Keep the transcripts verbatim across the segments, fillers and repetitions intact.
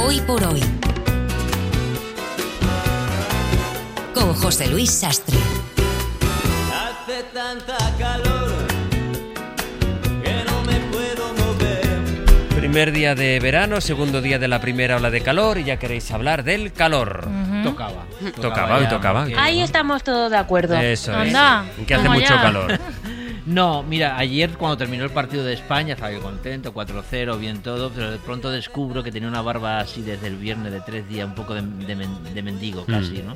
Hoy por hoy. Con José Luis Sastre. Hace tanta calor que no me puedo mover. Primer día de verano, segundo día de la primera ola de calor y ya queréis hablar del calor. Uh-huh. Tocaba. Tocaba, hoy tocaba. Ahí estamos todos de acuerdo. Eso es. Anda, Que hace toma mucho ya. calor. No, mira, ayer cuando terminó el partido de España estaba yo contento, cuatro cero, bien todo, pero de pronto descubro que tenía una barba así desde el viernes de tres días, un poco de, de, men- de mendigo casi, Mm. ¿no?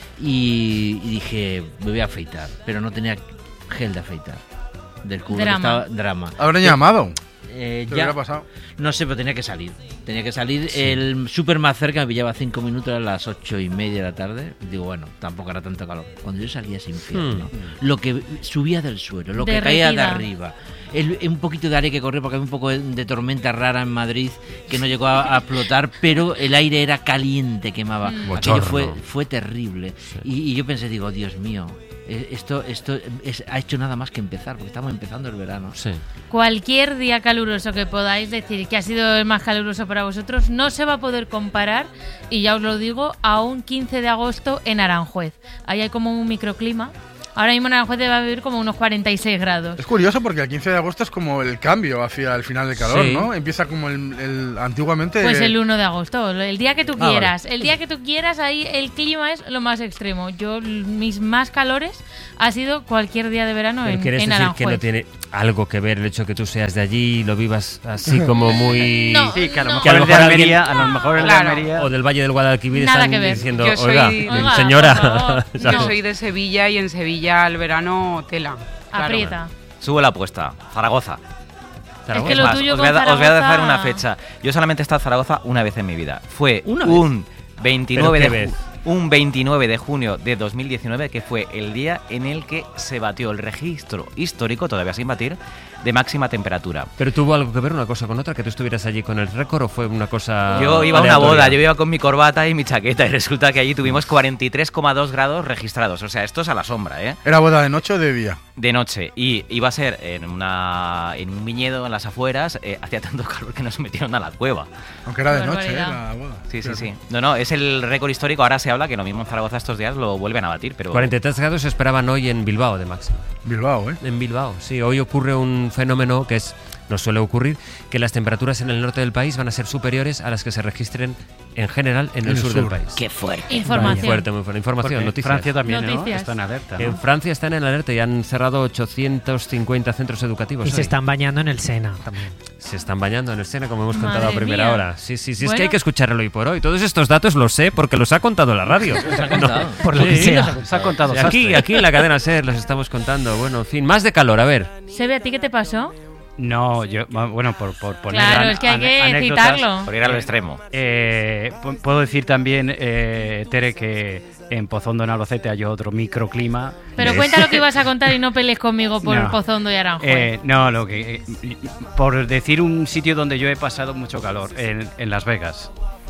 Y, y dije, me voy a afeitar, pero no tenía gel de afeitar. Descubro que Drama. estaba drama. Habrán llamado. Eh, ¿Qué ya, hubiera pasado? no sé, pero tenía que salir. Tenía que salir. El súper más cerca me pillaba cinco minutos a las ocho y media de la tarde. Digo, bueno, tampoco era tanto calor. Cuando yo salía ese infierno, Hmm. lo que subía del suelo, lo que Derretida. caía de arriba, el, un poquito de aire que corría porque había un poco de, de tormenta rara en Madrid que no llegó a, a explotar, pero el aire era caliente, quemaba. Mm. Aquello Bochorno. fue, fue terrible. Y, y yo pensé, digo, Dios mío, eh, esto, esto es- ha hecho nada más que empezar, porque estamos empezando el verano. Sí. Cualquier día caluroso que podáis decir que ha sido el más caluroso para vosotros no se va a poder comparar, y ya os lo digo, a un quince de agosto en Aranjuez. Ahí hay como un microclima. Ahora mismo en Aranjuez debe haber como unos cuarenta y seis grados. Es curioso porque el quince de agosto es como el cambio hacia el final del calor, Sí. ¿no? Empieza como el, el- antiguamente. Pues el uno de agosto, el día que tú Ah, quieras. El día que tú quieras, ahí el clima es lo más extremo. Yo, mis más calores ha sido cualquier día de verano Pero en, quieres en decir Aranjuez. que no tiene algo que ver el hecho que tú seas de allí y lo vivas así como muy... No, Sí, que a lo no. mejor Que a lo el de mejor Almería, alguien- a lo mejor el Claro. de Almería. O del Valle del Guadalquivir Nada están que ver. diciendo, Yo soy- oiga, Oiga, señora... por favor. ¿sabes? Yo soy de Sevilla y en Sevilla el verano tela. Claro. Aprieta. Sube la apuesta. Zaragoza. Zaragoza. Es que lo Más, tuyo os, voy a, con da- os voy a Zaragoza- dejar una fecha. Yo solamente he estado en Zaragoza una vez en mi vida. Fue ¿Una un veintinueve ¿Pero de qué ju- vez? un veintinueve de junio de dos mil diecinueve, que fue el día en el que se batió el registro histórico, todavía sin batir, de máxima temperatura. ¿Pero tuvo algo que ver una cosa con otra? ¿Que tú estuvieras allí con el récord o fue una cosa Yo iba a una aleatoria? boda, yo iba con mi corbata y mi chaqueta y resulta que allí tuvimos cuarenta y tres coma dos grados registrados. O sea, esto es a la sombra, ¿eh? ¿Era boda de noche o de día? De noche. Y iba a ser en una en un viñedo en las afueras. eh, hacía tanto calor que nos metieron a la cueva. Aunque era de Qué noche, ¿eh? barbaridad. La boda. Sí, sí, Pero- sí. No, no, es el récord histórico. Ahora se habla que lo mismo en Zaragoza estos días lo vuelven a batir, pero... cuarenta y tres grados se esperaban hoy en Bilbao de máximo. Bilbao, ¿eh? En Bilbao, sí. Hoy ocurre un fenómeno que es nos suele ocurrir, que las temperaturas en el norte del país van a ser superiores a las que se registren en general en el, En el sur, sur. del país. ¡Qué fuerte! Muy Información. fuerte, muy fuerte. Información, Porque noticias. Francia también, ¿no? Noticias. Está en alerta, ¿no? En Francia están en alerta y han cerrado ochocientos cincuenta centros educativos. Y se hoy. están bañando en el Sena también. Se están bañando en el Sena, como hemos Madre contado a primera mía. hora. Sí, sí, sí, es Bueno. que hay que escucharlo hoy por hoy. Todos estos datos los sé porque los ha contado la radio. No, Por lo que sí, sea. Se ha contado. sí, aquí, aquí en la cadena SER los estamos contando. Bueno, en fin, más de calor, a ver. Sebe, ¿a ti qué te pasó? No, yo, bueno, por, por poner Claro, an- es que hay ane- que anécdotas, citarlo. Por ir al extremo. eh, pu- puedo decir también, eh, Tere, que en Pozondo, en Albacete, hay otro microclima. Pero ¿Ves? cuenta lo que ibas a contar y no pelees conmigo por No. Pozondo y Aranjuez. Eh, no, lo que eh, por decir un sitio donde yo he pasado mucho calor, en, en Las Vegas.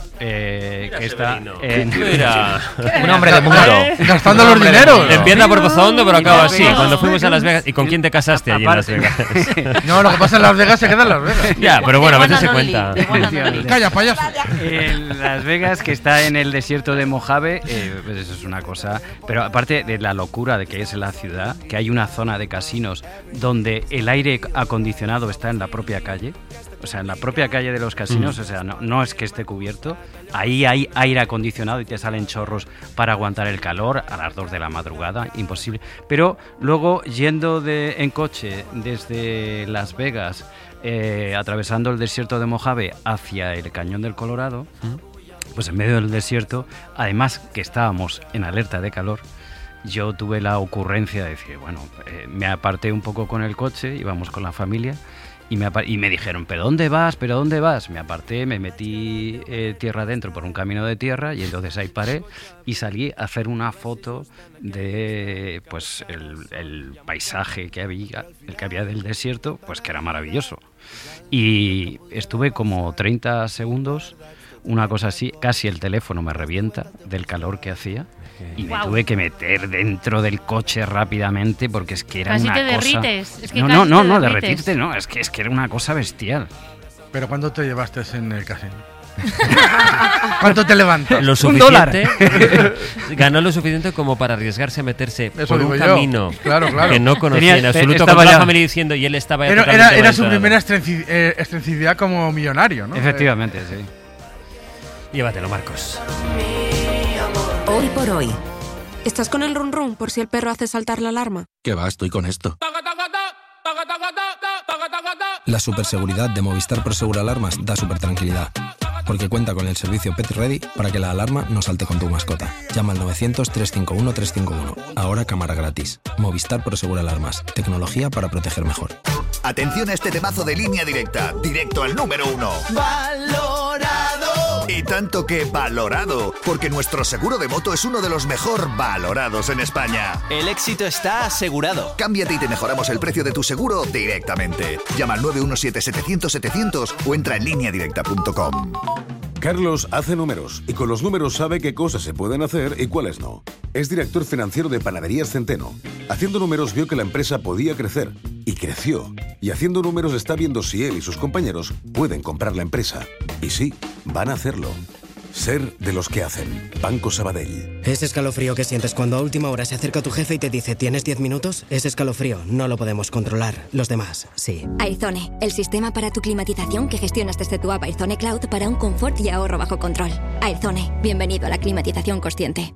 Eh, que está en, Mira. Un hombre de mundo. Gastando los dineros. Empieza por Pozondo, pero acaba así. Las Cuando Vegas. fuimos a Las Vegas. ¿Y con quién te casaste allí en Las Aparte- Vegas? No, lo que pasa en Las Vegas se queda en Las Vegas. Ya, pero bueno, a veces se Guantanoli, cuenta. de Guantanoli. Calla, payaso. En Las Vegas, que está en el desierto de Mojave, eh, pues eso es una cosa. Pero aparte de la locura de que es la ciudad, que hay una zona de casinos donde el aire acondicionado está en la propia calle, o sea, en la propia calle de los casinos, o sea, no, no es que esté cubierto, ahí hay aire acondicionado y te salen chorros para aguantar el calor a las dos de la madrugada, imposible. Pero luego, yendo de, en coche desde Las Vegas, eh, atravesando el desierto de Mojave hacia el Cañón del Colorado, pues en medio del desierto, además que estábamos en alerta de calor, yo tuve la ocurrencia de decir, bueno, eh, me aparté un poco con el coche, íbamos con la familia, y me, apa- y me dijeron, ¿pero dónde vas? ¿Pero dónde vas? Me aparté, me metí eh, tierra adentro por un camino de tierra y entonces ahí paré y salí a hacer una foto de pues el, el paisaje que había, el que había del desierto, pues que era maravilloso. Y estuve como treinta segundos, una cosa así, casi el teléfono me revienta del calor que hacía. Y me Guau. tuve que meter dentro del coche rápidamente porque es que era Casi una te cosa... derrites, es que no, casi no, no, te no, derrites. derretirte no, es que, es que era una cosa bestial. ¿Pero cuándo te llevaste en el casino? ¿Cuánto te levantas? Lo Un dólar. suficiente. Ganó lo suficiente como para arriesgarse a meterse Eso por digo un yo. camino Claro, claro. que no conocía Tenía- en absoluto, estaba con toda ya- la familia diciendo, y él estaba ya Era, totalmente era, era su abandonado. primera extrenci- eh, excentricidad como millonario, ¿no? Efectivamente, sí. Llévatelo, Marcos. Hoy por hoy. ¿Estás con el run run por si el perro hace saltar la alarma? Que va, estoy con esto. La superseguridad de Movistar Prosegur Alarmas da super tranquilidad, porque cuenta con el servicio Pet Ready para que la alarma no salte con tu mascota. Llama al novecientos, trescientos cincuenta y uno, trescientos cincuenta y uno. Ahora cámara gratis. Movistar Prosegur Alarmas. Tecnología para proteger mejor. Atención a este temazo de Línea Directa, directo al número uno. ¡Valorado! Y tanto que valorado, porque nuestro seguro de moto es uno de los mejor valorados en España. El éxito está asegurado. Cámbiate y te mejoramos el precio de tu seguro directamente. Llama al nueve uno siete, setecientos, setecientos o entra en línea directa punto com. Carlos hace números y con los números sabe qué cosas se pueden hacer y cuáles no. Es director financiero de Panaderías Centeno. Haciendo números vio que la empresa podía crecer y creció. Y haciendo números está viendo si él y sus compañeros pueden comprar la empresa. Y sí, van a hacerlo. Ser de los que hacen. Banco Sabadell. Ese escalofrío que sientes cuando a última hora se acerca tu jefe y te dice ¿tienes diez minutos? Ese escalofrío no lo podemos controlar. Los demás, sí. Aizone, el sistema para tu climatización que gestionas desde tu app Aizone Cloud para un confort y ahorro bajo control. Aizone, bienvenido a la climatización consciente.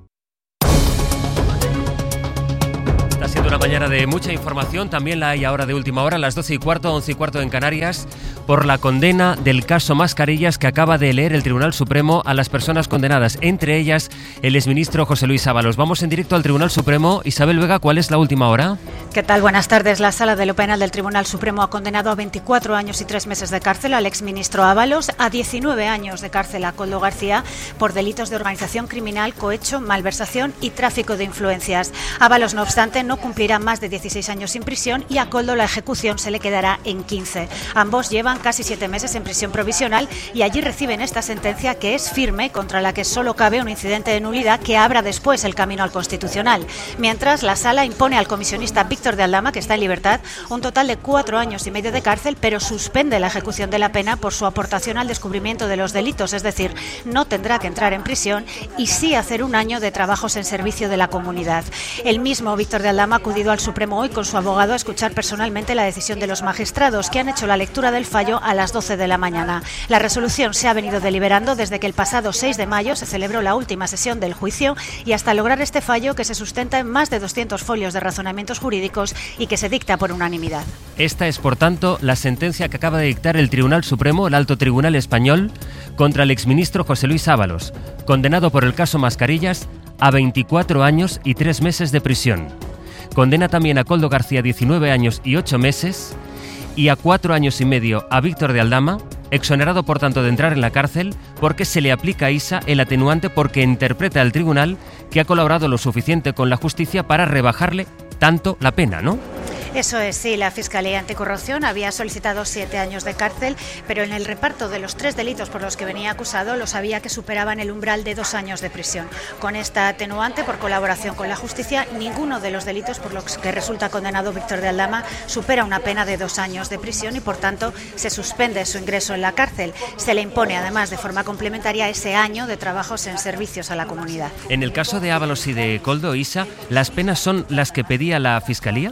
Está siendo una mañana de mucha información, también la hay ahora de última hora, a las doce y cuarto, once y cuarto en Canarias, por la condena del caso Mascarillas que acaba de leer el Tribunal Supremo a las personas condenadas, entre ellas el exministro José Luis Ábalos. Vamos en directo al Tribunal Supremo. Isabel Vega, ¿cuál es la última hora? ¿Qué tal? Buenas tardes. La Sala de lo Penal del Tribunal Supremo ha condenado a veinticuatro años y tres meses de cárcel al exministro Ábalos, a diecinueve años de cárcel a Koldo García por delitos de organización criminal, cohecho, malversación y tráfico de influencias. Ábalos, no obstante, no cumplirá más de dieciséis años sin prisión y a Koldo la ejecución se le quedará en quince. Ambos llevan casi siete meses en prisión provisional y allí reciben esta sentencia que es firme, contra la que solo cabe un incidente de nulidad que abra después el camino al Constitucional. Mientras, la Sala impone al comisionista Víctor de Aldama, que está en libertad, un total de cuatro años y medio de cárcel, pero suspende la ejecución de la pena por su aportación al descubrimiento de los delitos, es decir, no tendrá que entrar en prisión y sí hacer un año de trabajos en servicio de la comunidad. El mismo Víctor de Aldama ha acudido al Supremo hoy con su abogado a escuchar personalmente la decisión de los magistrados, que han hecho la lectura del fallo a las doce de la mañana. La resolución se ha venido deliberando desde que el pasado seis de mayo se celebró la última sesión del juicio y hasta lograr este fallo que se sustenta en más de doscientos folios de razonamientos jurídicos y que se dicta por unanimidad. Esta es, por tanto, la sentencia que acaba de dictar el Tribunal Supremo, el Alto Tribunal Español, contra el exministro José Luis Ábalos, condenado por el caso Mascarillas a veinticuatro años y tres meses de prisión. Condena también a Koldo García diecinueve años y ocho meses y a cuatro años y medio a Víctor de Aldama, exonerado por tanto de entrar en la cárcel porque se le aplica a Isa el atenuante porque interpreta al tribunal que ha colaborado lo suficiente con la justicia para rebajarle tanto la pena, ¿no? Eso es, sí, la Fiscalía Anticorrupción había solicitado siete años de cárcel, pero en el reparto de los tres delitos por los que venía acusado los había que superaban el umbral de dos años de prisión. Con esta atenuante por colaboración con la justicia, ninguno de los delitos por los que resulta condenado Víctor de Aldama supera una pena de dos años de prisión y, por tanto, se suspende su ingreso en la cárcel. Se le impone, además, de forma complementaria ese año de trabajos en servicios a la comunidad. En el caso de Ábalos y de Koldo, Isa, ¿las penas son las que pedía la Fiscalía?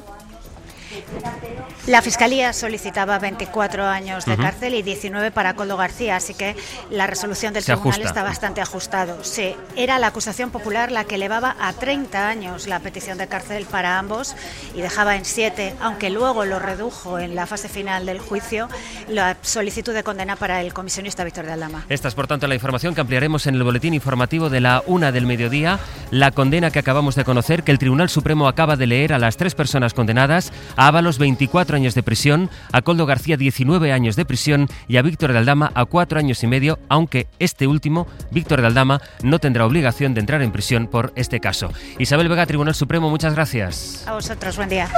La Fiscalía solicitaba veinticuatro años de Uh-huh. cárcel y diecinueve para Koldo García, así que la resolución del Se tribunal ajusta. está bastante ajustado. Sí, era la acusación popular la que elevaba a treinta años la petición de cárcel para ambos y dejaba en siete, aunque luego lo redujo en la fase final del juicio, la solicitud de condena para el comisionista Víctor de Aldama. Esta es, por tanto, la información que ampliaremos en el boletín informativo de la una del mediodía. La condena que acabamos de conocer, que el Tribunal Supremo acaba de leer a las tres personas condenadas, a Ábalos veinticuatro años de prisión, a Koldo García diecinueve años de prisión y a Víctor de Aldama a cuatro años y medio, aunque este último, Víctor de Aldama, no tendrá obligación de entrar en prisión por este caso. Isabel Vega, Tribunal Supremo, muchas gracias. A vosotros, buen día.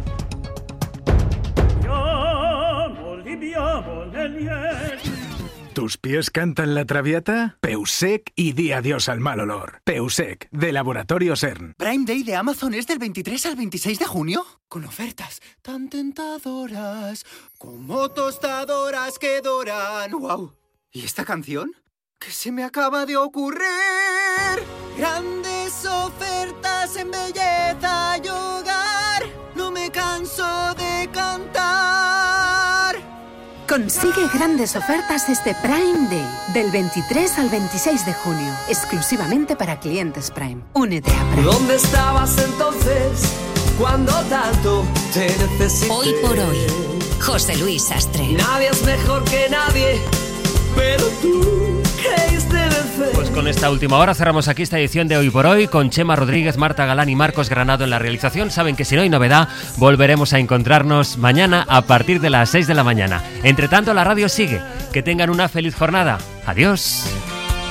¿Tus pies cantan la traviata? Peusec y di adiós al mal olor. Peusec, de Laboratorio CERN. ¿Prime Day de Amazon es del veintitrés al veintiséis de junio? Con ofertas tan tentadoras como tostadoras que doran. ¡Wow! ¿Y esta canción? que se me acaba de ocurrir. Grandes ofertas en belleza y hogar, no me canso de cantar. Consigue grandes ofertas este Prime Day, del veintitrés al veintiséis de junio, exclusivamente para clientes Prime. Únete a Prime. ¿Dónde estabas entonces cuando tanto te necesité? Hoy por hoy, José Luis Sastre. Nadie es mejor que nadie, pero tú creíste vencer. Pues con esta última hora cerramos aquí esta edición de Hoy por Hoy, con Chema Rodríguez, Marta Galán y Marcos Granado en la realización. Saben que si no hay novedad, volveremos a encontrarnos mañana a partir de las seis de la mañana. Entre tanto, la radio sigue. Que tengan una feliz jornada. Adiós.